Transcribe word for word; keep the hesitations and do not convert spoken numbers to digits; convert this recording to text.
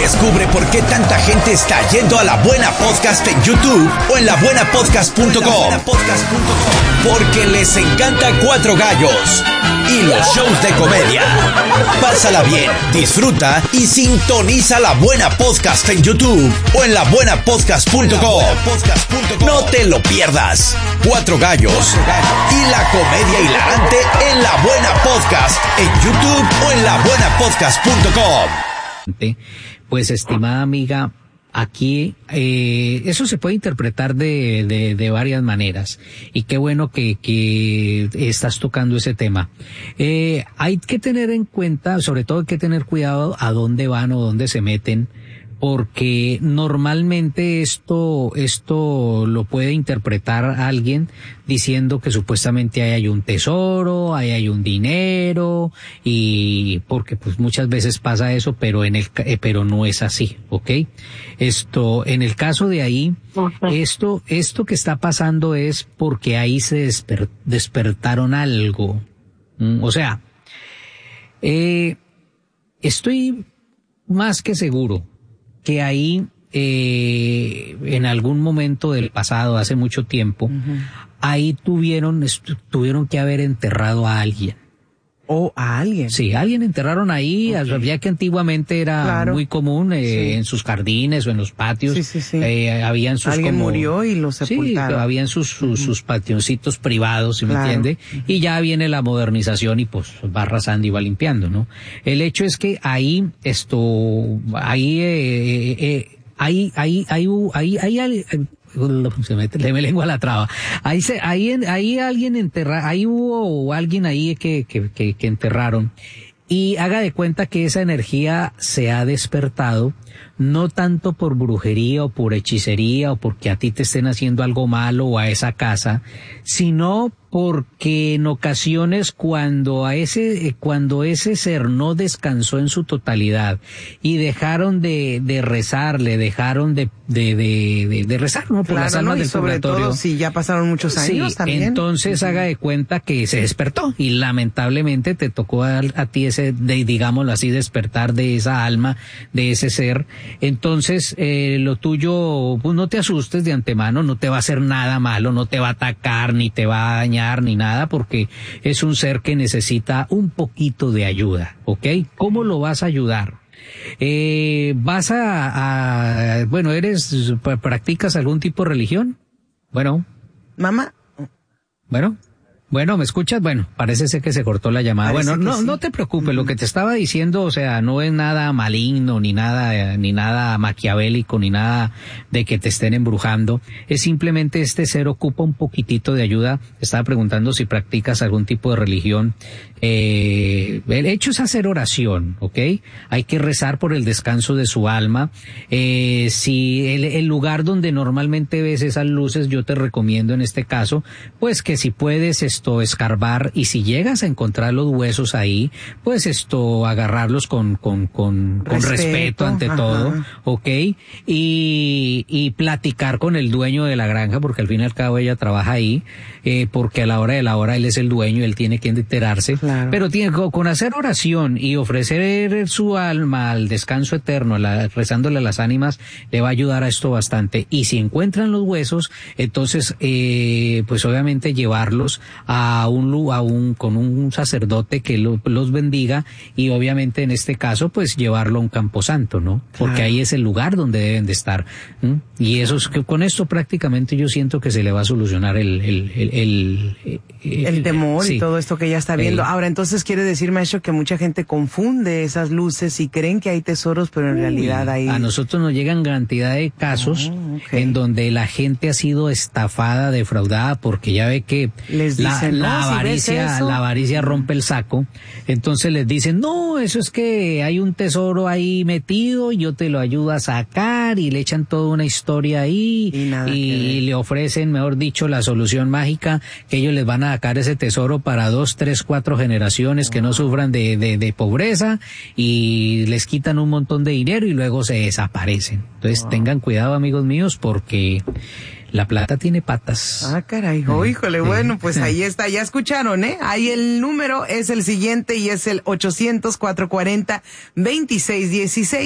Descubre por qué tanta gente está yendo a La Buena Podcast en YouTube o en la buena podcast punto com. Porque les encanta Cuatro Gallos y los shows de comedia. Pásala bien, disfruta y sintoniza La Buena Podcast en YouTube o en la buena podcast punto com. No te lo pierdas. Cuatro Gallos y la comedia hilarante en La Buena Podcast en YouTube o en la buena podcast punto com. Pues, estimada amiga, aquí eh, eso se puede interpretar de, de, de varias maneras, y qué bueno que, que estás tocando ese tema. Eh, hay que tener en cuenta, sobre todo hay que tener cuidado a dónde van o dónde se meten, porque normalmente esto, esto lo puede interpretar alguien diciendo que supuestamente ahí hay un tesoro, ahí hay un dinero, y porque pues muchas veces pasa eso, pero en el, eh, pero no es así, ¿ok? Esto, en el caso de ahí, okay. esto, esto que está pasando es porque ahí se desper, despertaron algo. Mm, o sea, eh, estoy más que seguro que ahí, eh, en algún momento del pasado, hace mucho tiempo, uh-huh. ahí tuvieron, tuvieron que haber enterrado a alguien. ¿O a alguien? Sí, alguien enterraron ahí, okay. ya que antiguamente era claro. muy común, eh, sí. en sus jardines o en los patios, sí, sí, sí. Eh, habían sus alguien como... murió y lo sepultaron. Sí, habían sus, sus, uh-huh. sus pationcitos privados, ¿sí claro. me entiende? Uh-huh. Y ya viene la modernización y pues va arrasando y va limpiando, ¿no? El hecho es que ahí, esto, ahí, eh, eh, ahí, ahí, ahí, ahí, ahí, ahí se me, le me lengua la traba. Ahí se, ahí, ahí alguien enterra, ahí hubo alguien ahí que, que, que, que enterraron. Y haga de cuenta que esa energía se ha despertado, no tanto por brujería o por hechicería o porque a ti te estén haciendo algo malo o a esa casa, sino porque en ocasiones cuando a ese, cuando ese ser no descansó en su totalidad y dejaron de, de rezarle, dejaron de, de, de, de, de rezar, ¿no? Por claro, las almas ¿no? Y del sobre purgatorio. todo si ya pasaron muchos años sí, también. Entonces uh-huh. haga de cuenta que se despertó y lamentablemente te tocó a, a ti ese, de, digámoslo así, despertar de esa alma, de ese ser. Entonces, eh, lo tuyo, pues no te asustes de antemano, no te va a hacer nada malo, no te va a atacar, ni te va a dañar, ni nada, porque es un ser que necesita un poquito de ayuda, ¿ok? ¿Cómo lo vas a ayudar? Eh, vas a, a, bueno, eres, ¿practicas algún tipo de religión? Bueno. Mamá. Bueno. Bueno, ¿me escuchas? Bueno, parece ser que se cortó la llamada. Parece bueno, no, sí. no te preocupes, uh-huh. lo que te estaba diciendo, o sea, no es nada maligno, ni nada, ni nada maquiavélico, ni nada de que te estén embrujando. Es simplemente este ser ocupa un poquitito de ayuda. Estaba preguntando si practicas algún tipo de religión. Eh, el hecho es hacer oración, ¿ok? Hay que rezar por el descanso de su alma. Eh, si el, el lugar donde normalmente ves esas luces, yo te recomiendo en este caso, pues que si puedes esto escarbar, y si llegas a encontrar los huesos ahí, pues esto agarrarlos con con con, con respeto, respeto ante ajá. todo, ¿ok? Y y platicar con el dueño de la granja, porque al fin y al cabo ella trabaja ahí, eh, porque a la hora de la hora él es el dueño, él tiene que enterarse. Claro. Pero tiene con hacer oración y ofrecer su alma al descanso eterno, la, rezándole a las ánimas, le va a ayudar a esto bastante. Y si encuentran los huesos, entonces eh, pues obviamente llevarlos a un a un con un sacerdote que lo, los bendiga, y obviamente en este caso pues llevarlo a un camposanto, ¿no? Porque claro. ahí es el lugar donde deben de estar. ¿Mm? Y eso es que con esto prácticamente yo siento que se le va a solucionar el el el el, el, el, el temor sí, y todo esto que ella está viendo. El, Ahora entonces quiere decir, maestro, que mucha gente confunde esas luces y creen que hay tesoros, pero en uy, realidad hay... A nosotros nos llegan cantidad de casos oh, okay. en donde la gente ha sido estafada, defraudada, porque ya ve que les dicen, la, la no, avaricia, si la avaricia rompe el saco. Entonces les dicen, no, eso es que hay un tesoro ahí metido y yo te lo ayudo a sacar, y le echan toda una historia ahí y, nada y, y le ofrecen, mejor dicho, la solución mágica, que ellos les van a sacar ese tesoro para dos, tres, cuatro generaciones que no sufran de, de, de pobreza, y les quitan un montón de dinero y luego se desaparecen. Entonces wow. tengan cuidado, amigos míos, porque la plata tiene patas. Ah, caray, oh, híjole, bueno, pues ahí está, ya escucharon, ¿eh? Ahí el número es el siguiente y es el ochocientos, cuatrocientos cuarenta, veintiséis dieciséis.